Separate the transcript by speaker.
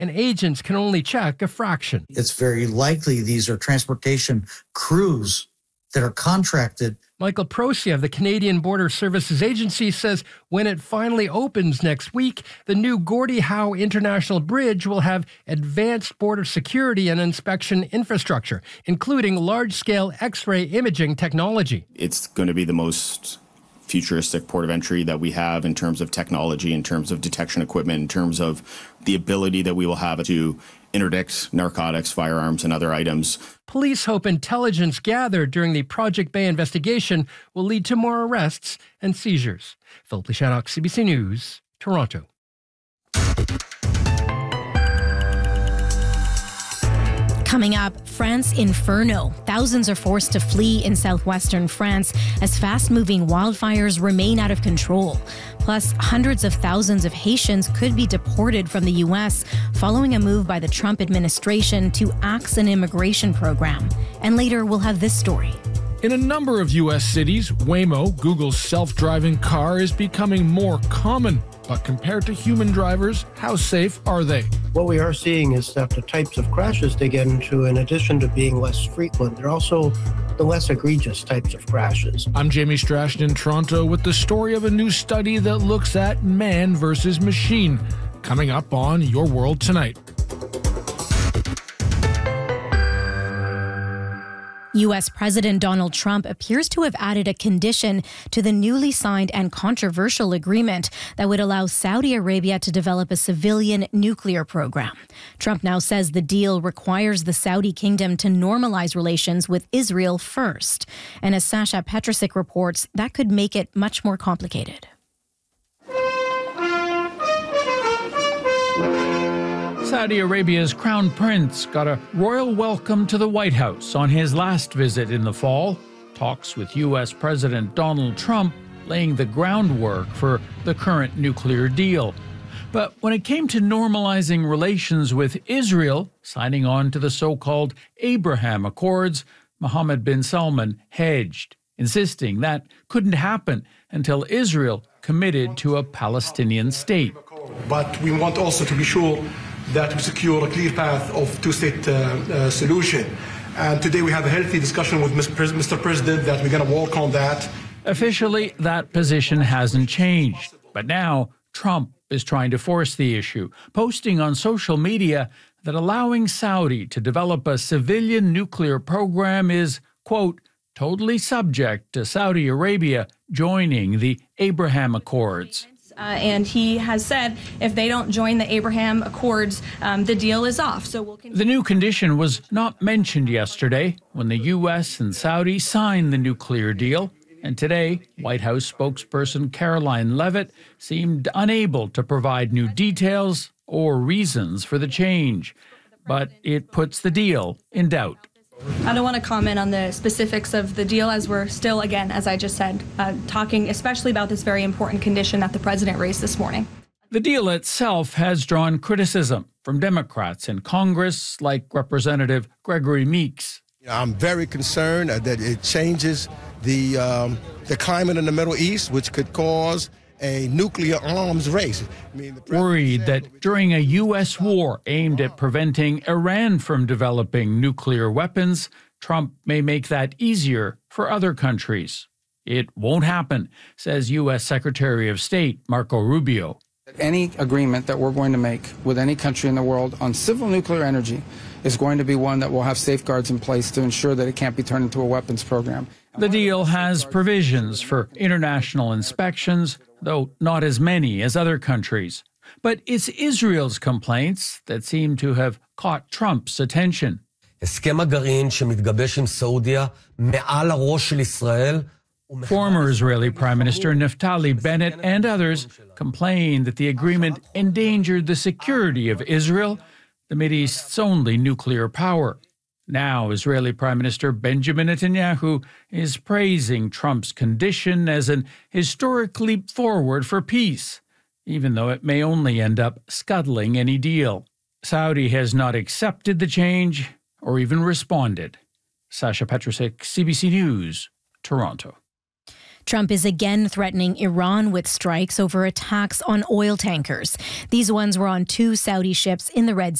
Speaker 1: and agents can only check a fraction.
Speaker 2: It's very likely these are transportation crews that are contracted.
Speaker 1: Michael Procia of the Canadian Border Services Agency says when it finally opens next week, the new Gordie Howe International Bridge will have advanced border security and inspection infrastructure, including large-scale X-ray imaging technology.
Speaker 3: It's going to be the most futuristic port of entry that we have in terms of technology, in terms of detection equipment, in terms of the ability that we will have to interdict narcotics, firearms, and other items.
Speaker 1: Police hope intelligence gathered during the Project Bay investigation will lead to more arrests and seizures. Philip Lishanok, CBC News, Toronto.
Speaker 4: Coming up, France Inferno. Thousands are forced to flee in southwestern France as fast-moving wildfires remain out of control. Plus, hundreds of thousands of Haitians could be deported from the U.S. following a move by the Trump administration to axe an immigration program. And later, we'll have this story.
Speaker 5: In a number of U.S. cities, Waymo, Google's self-driving car, is becoming more common. But compared to human drivers, how safe are they?
Speaker 6: What we are seeing is that the types of crashes they get into, in addition to being less frequent, they're also the less egregious types of crashes.
Speaker 5: I'm Jamie Strachan in Toronto with the story of a new study that looks at man versus machine. Coming up on Your World Tonight.
Speaker 4: U.S. President Donald Trump appears to have added a condition to the newly signed and controversial agreement that would allow Saudi Arabia to develop a civilian nuclear program. Trump now says the deal requires the Saudi kingdom to normalize relations with Israel first. And as Sasha Petrusik reports, that could make it much more complicated.
Speaker 7: Saudi Arabia's Crown Prince got a royal welcome to the White House on his last visit in the fall. Talks with U.S. President Donald Trump laying the groundwork for the current nuclear deal. But when it came to normalizing relations with Israel, signing on to the so-called Abraham Accords, Mohammed bin Salman hedged, insisting that couldn't happen until Israel committed to a Palestinian state.
Speaker 8: But we want also to be sure that we secure a clear path of two-state solution. And today we have a healthy discussion with Mr. President that we're going to work on that.
Speaker 7: Officially, that position hasn't changed. But now, Trump is trying to force the issue, posting on social media that allowing Saudi to develop a civilian nuclear program is, quote, totally subject to Saudi Arabia joining the Abraham Accords.
Speaker 9: And he has said if they don't join the Abraham Accords, the deal is off. So we'll continue.
Speaker 7: The new condition was not mentioned yesterday when the U.S. and Saudi signed the nuclear deal. And today, White House spokesperson Caroline Leavitt seemed unable to provide new details or reasons for the change. But it puts the deal in doubt.
Speaker 9: I don't want to comment on the specifics of the deal as we're still, again, as I just said, talking especially about this very important condition that the president raised this morning.
Speaker 7: The deal itself has drawn criticism from Democrats in Congress like Representative Gregory Meeks.
Speaker 10: I'm very concerned that it changes the climate in the Middle East, which could cause a nuclear arms race.
Speaker 7: Worried that during a U.S. war aimed at preventing Iran from developing nuclear weapons, Trump may make that easier for other countries. It won't happen, says U.S. Secretary of State Marco Rubio.
Speaker 11: Any agreement that we're going to make with any country in the world on civil nuclear energy is going to be one that will have safeguards in place to ensure that it can't be turned into a weapons program.
Speaker 7: The deal has provisions for international inspections, though not as many as other countries. But it's Israel's complaints that seem to have caught Trump's attention. Former Israeli Prime Minister Naftali Bennett and others complained that the agreement endangered the security of Israel, the Mideast's only nuclear power. Now, Israeli Prime Minister Benjamin Netanyahu is praising Trump's condition as an historic leap forward for peace, even though it may only end up scuttling any deal. Saudi has not accepted the change or even responded. Sasha Petrusik, CBC News, Toronto.
Speaker 4: Trump is again threatening Iran with strikes over attacks on oil tankers. These ones were on 2 Saudi ships in the Red